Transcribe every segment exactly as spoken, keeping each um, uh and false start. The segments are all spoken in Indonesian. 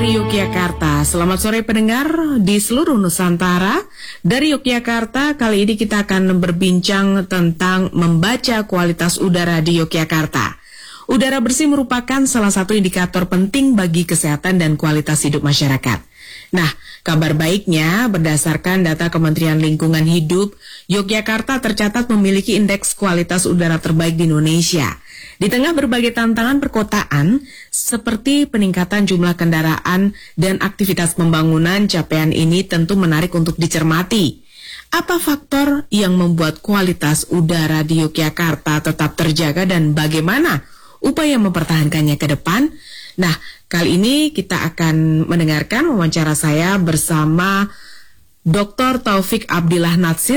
dari Yogyakarta. Selamat sore pendengar di seluruh Nusantara. Dari Yogyakarta, kali ini kita akan berbincang tentang membaca kualitas udara di Yogyakarta. Udara bersih merupakan salah satu indikator penting bagi kesehatan dan kualitas hidup masyarakat. Nah, kabar baiknya berdasarkan data Kementerian Lingkungan Hidup, Yogyakarta tercatat memiliki indeks kualitas udara terbaik di Indonesia. Di tengah berbagai tantangan perkotaan, seperti peningkatan jumlah kendaraan dan aktivitas pembangunan, capaian ini tentu menarik untuk dicermati. Apa faktor yang membuat kualitas udara di Yogyakarta tetap terjaga dan bagaimana upaya mempertahankannya ke depan? Nah, kali ini kita akan mendengarkan wawancara saya bersama Doktor Taufik Abdillah Natsir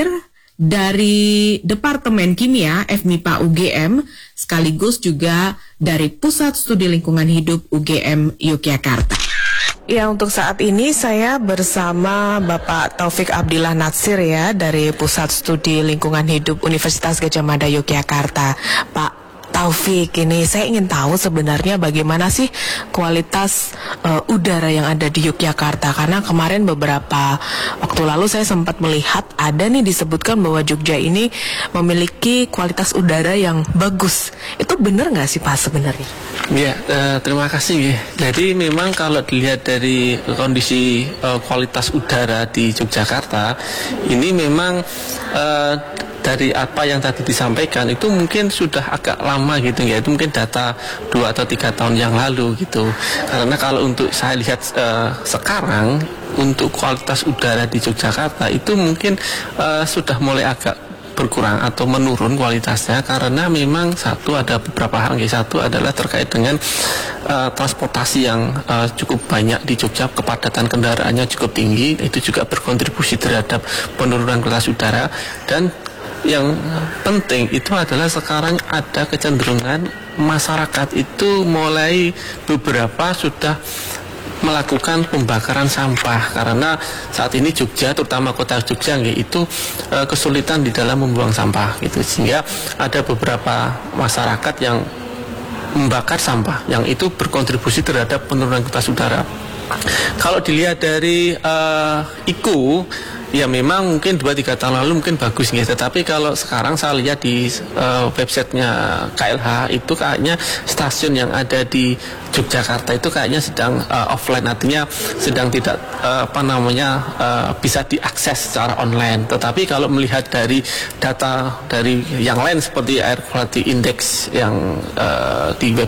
dari Departemen Kimia F M I P A U G M, sekaligus juga dari Pusat Studi Lingkungan Hidup U G M Yogyakarta. Ya, untuk saat ini saya bersama Bapak Taufik Abdillah Natsir ya dari Pusat Studi Lingkungan Hidup Universitas Gadjah Mada Yogyakarta. Pak Taufik, ini saya ingin tahu sebenarnya bagaimana sih kualitas uh, udara yang ada di Yogyakarta, karena kemarin beberapa waktu lalu saya sempat melihat ada nih disebutkan bahwa Jogja ini memiliki kualitas udara yang bagus. Itu benar nggak sih Pak sebenarnya? Ya, uh, terima kasih. Jadi memang kalau dilihat dari kondisi uh, kualitas udara di Yogyakarta, ini memang uh, dari apa yang tadi disampaikan itu mungkin sudah agak lama gitu ya, itu mungkin data dua atau tiga tahun yang lalu gitu. Karena kalau untuk saya lihat uh, sekarang untuk kualitas udara di Yogyakarta itu mungkin uh, sudah mulai agak berkurang atau menurun kualitasnya, karena memang satu ada beberapa hal. Satu adalah terkait dengan uh, transportasi yang uh, cukup banyak di Jogja, kepadatan kendaraannya cukup tinggi, itu juga berkontribusi terhadap penurunan kualitas udara. Dan yang penting itu adalah sekarang ada kecenderungan masyarakat itu mulai beberapa sudah melakukan pembakaran sampah, karena saat ini Jogja, terutama kota Jogja itu e, kesulitan di dalam membuang sampah gitu, sehingga ada beberapa masyarakat yang membakar sampah yang itu berkontribusi terhadap penurunan kualitas udara. Kalau dilihat dari uh, I K U, ya memang mungkin dua tiga tahun lalu mungkin bagus nih, tetapi kalau sekarang saya lihat di uh, websitenya K L H itu kayaknya stasiun yang ada di Yogyakarta itu kayaknya sedang uh, offline, artinya sedang tidak uh, apa namanya uh, bisa diakses secara online. Tetapi kalau melihat dari data dari yang lain seperti Air Quality Index yang uh, di web